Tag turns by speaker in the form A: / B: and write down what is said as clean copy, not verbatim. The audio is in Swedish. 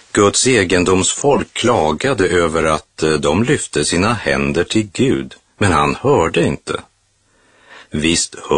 A: Guds egendomsfolk klagade över att de lyfte sina händer till Gud, men han hörde inte. Visst